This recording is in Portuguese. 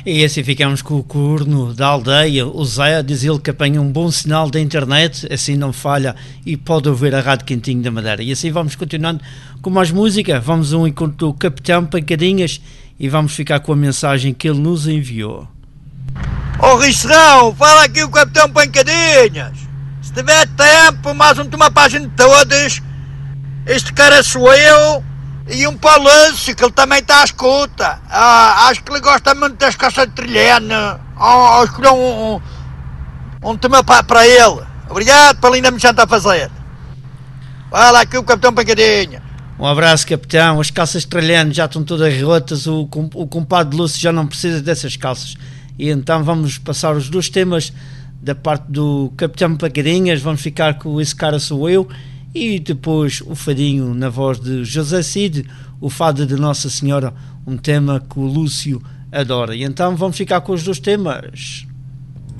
E assim ficamos com o corno da aldeia, o Zé, diz ele que apanha um bom sinal da internet, assim não falha e pode ouvir a Rádio Quentinho da Madeira. E assim vamos continuando com mais música, vamos a um encontro do Capitão Pancadinhas e vamos ficar com a mensagem que ele nos enviou. Ô Ricerão, fala aqui o Capitão Pancadinhas. Se tiver tempo, mais uma página de todas. Este cara sou eu e um Paulâncio, que ele também está à escuta. Acho que ele gosta muito das calças de trilhano. Escolher um tema para ele. Obrigado pela linda mexer a fazer. Fala aqui o Capitão Pancadinha. Um abraço, capitão. As calças de trilhano já estão todas rotas. O compadre Lúcio já não precisa dessas calças. E então vamos passar os dois temas da parte do Capitão Pancadinhas. Vamos ficar com Esse Cara Sou Eu e depois o fadinho na voz de José Cid, o fado de Nossa Senhora, um tema que o Lúcio adora. E então vamos ficar com os dois temas.